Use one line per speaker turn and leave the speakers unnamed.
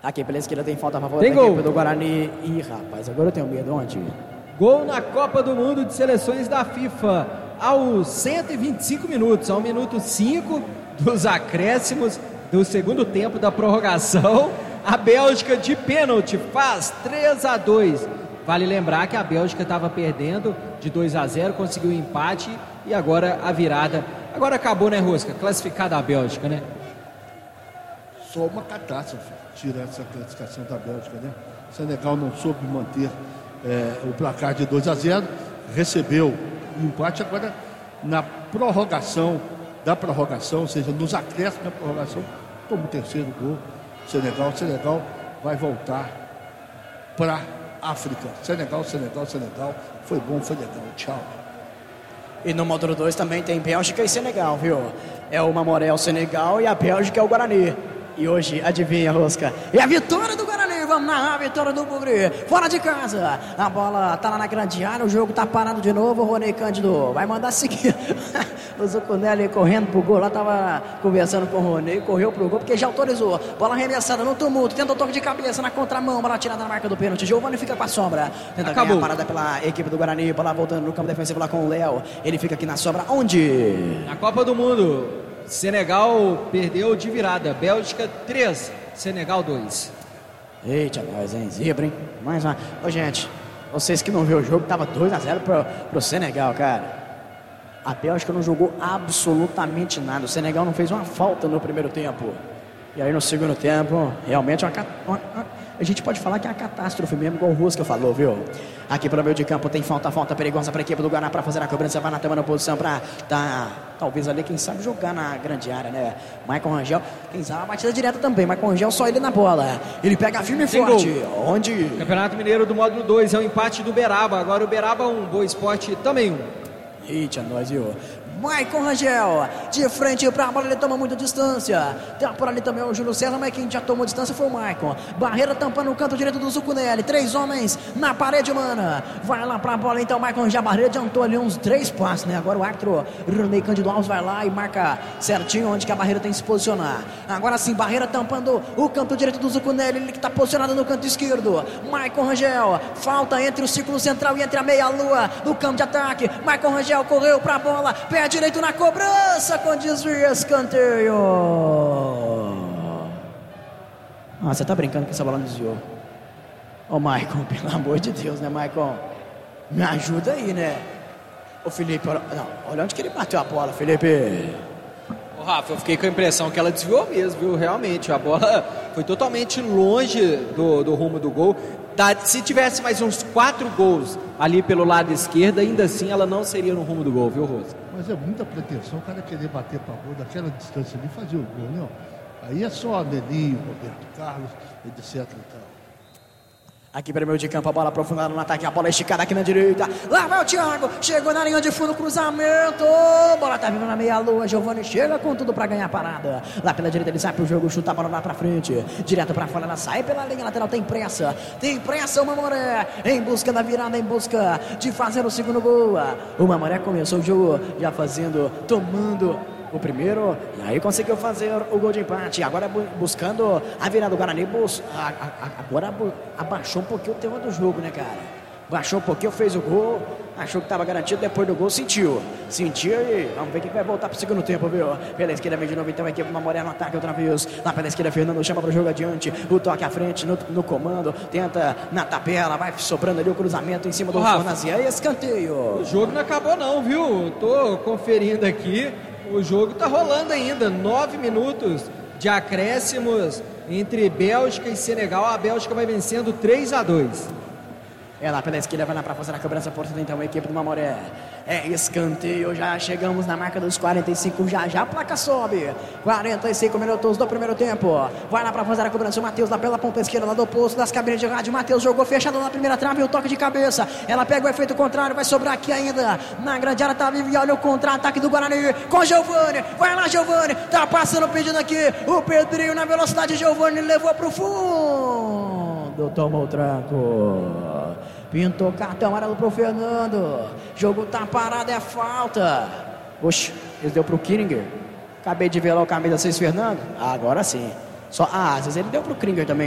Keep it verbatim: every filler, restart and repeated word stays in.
Aqui pela esquerda tem falta a favor
Tem
da
gol.
equipe do Guarani. Ih, rapaz, agora eu tenho medo. Onde?
Gol na Copa do Mundo de Seleções da FIFA, aos cento e vinte e cinco minutos, ao minuto cinco dos acréscimos do segundo tempo da prorrogação. A Bélgica de pênalti faz três a dois. Vale lembrar que a Bélgica estava perdendo de dois a zero, conseguiu o empate e agora a virada. Agora acabou, né, Rosca? Classificada a Bélgica, né?
Só uma catástrofe tirar essa classificação da Bélgica, né? O Senegal não soube manter é, o placar de dois a zero, recebeu o empate. Agora, na prorrogação da prorrogação, ou seja, nos acréscimos da prorrogação, toma o terceiro gol. Senegal, Senegal vai voltar para África. Senegal, Senegal, Senegal. Foi bom, foi legal. Tchau.
E no módulo dois também tem Bélgica e Senegal, viu? É o Mamoré, o Senegal, e a Bélgica é o Guarani. E hoje, adivinha, Rosca? É a vitória do Guarani, vamos narrar a vitória do Bugre. Fora de casa, a bola tá lá na grande área, o jogo tá parado de novo, o Rony Cândido vai mandar seguir. O Zucunelli correndo pro gol, lá tava conversando com o Rony, correu pro gol, porque já autorizou. Bola arremessada no tumulto, tenta o toque de cabeça na contramão, bola tirada na marca do pênalti. Giovani fica com a sobra, tenta
Acabou.
ganhar a parada pela equipe do Guarani, bola voltando no campo defensivo lá com o Léo. Ele fica aqui na sobra, onde?
Na Copa do Mundo, Senegal perdeu de virada. Bélgica três, Senegal dois.
Eita, nós, hein? Zebra, hein? Mais uma. Ô, gente, vocês que não viram o jogo, tava dois a zero pro, pro Senegal, cara. A Bélgica não jogou absolutamente nada. O Senegal não fez uma falta no primeiro tempo. E aí no segundo tempo, realmente uma, uma, uma, a gente pode falar que é uma catástrofe mesmo, igual o Rosca falou, viu? Aqui pelo meio de campo tem falta, falta perigosa para a equipe do Guaraná para fazer a cobrança. Vai na tomando posição para tá, talvez ali, quem sabe, jogar na grande área, né? Michael Rangel, quem sabe a batida direta também. Michael Rangel, só ele na bola. Ele pega firme e
Tem
forte.
gol.
Onde?
Campeonato Mineiro do módulo dois, é o empate do Beraba. Agora o Beraba um, Boa Esporte também um.
Eita, nós, viu? Maicon Rangel, de frente pra bola, ele toma muita distância. Tá por ali também o Júlio César, mas quem já tomou distância foi o Maicon. Barreira tampando o canto direito do Zucunelli. Três homens na parede humana. Vai lá pra bola, então o Maicon já Barreira adiantou ali uns três passos, né? Agora o árbitro Ronei Cândido Alves vai lá e marca certinho onde que a Barreira tem que se posicionar. Agora sim, Barreira tampando o canto direito do Zucunelli, ele que tá posicionado no canto esquerdo. Maicon Rangel, falta entre o círculo central e entre a meia-lua do campo de ataque. Maicon Rangel correu pra bola, pé direito na cobrança com desvio, escanteio. Ah, você tá brincando que essa bola não desviou. Ô, Maicon, pelo amor de Deus, né, Maicon? Me ajuda aí, né? Ô, Felipe, olha, não, olha onde que ele bateu a bola, Felipe.
Ô, Rafa, eu fiquei com a impressão que ela desviou mesmo, viu? Realmente, a bola foi totalmente longe do, do rumo do gol. Tá, se tivesse mais uns quatro gols ali pelo lado esquerdo, ainda assim ela não seria no rumo do gol, viu, Rosa?
Mas é muita pretensão o cara querer bater para gol daquela distância ali e fazer o gol, né? Aí é só Nelinho, Roberto Carlos, etcétera e tal.
Aqui para o meio de campo, a bola aprofundada no ataque, a bola esticada aqui na direita. Lá vai o Thiago, chegou na linha de fundo, cruzamento. Bola tá vindo na meia-lua, Giovani chega com tudo para ganhar a parada. Lá pela direita ele sai pro jogo, chuta a bola lá para frente. Direto para fora, ela sai pela linha lateral, tem pressa. Tem pressa o Mamoré, em busca da virada, em busca de fazer o segundo gol. O Mamoré começou o jogo já fazendo, tomando o primeiro, e aí conseguiu fazer o gol de empate. Agora buscando a virada do Guarani. Bus, a, a, agora abaixou um pouquinho o tema do jogo, né, cara? Baixou um pouquinho, fez o gol, achou que estava garantido, depois do gol sentiu. Sentiu e vamos ver quem vai voltar pro segundo tempo, viu? Pela esquerda vem de novo, então a equipe Mamoré no ataque outra vez. Lá pela esquerda, Fernando chama pro jogo adiante. O toque à frente no, no comando, tenta na tabela, vai sobrando ali o cruzamento em cima do Fornazia e escanteio.
O jogo não acabou não, viu? Tô conferindo aqui. O jogo tá rolando ainda, nove minutos de acréscimos entre Bélgica e Senegal. A Bélgica vai vencendo três a dois.
É lá pela esquerda, vai lá para fazer a cobrança por então a equipe do Mamoré. É escanteio, já chegamos na marca dos quarenta e cinco, já já a placa sobe. quarenta e cinco minutos do primeiro tempo. Vai lá para fazer a cobrança o Matheus lá pela ponta esquerda, lá do posto das cabines de rádio. Matheus jogou fechado na primeira trave, o toque de cabeça. Ela pega o efeito contrário, vai sobrar aqui ainda. Na grande área tá vivo e olha o contra-ataque do Guarani com Giovani. Vai lá, Giovani, tá passando pedindo aqui. O Pedrinho na velocidade, Giovani levou pro fundo. Tomou o tranco. Pintou cartão amarelo pro Fernando. Jogo tá parado, é falta. Oxe, ele deu pro Kringer. Acabei de ver lá o camisa seis, Fernando. Agora sim. Só, ah, às vezes ele deu pro Kringer também.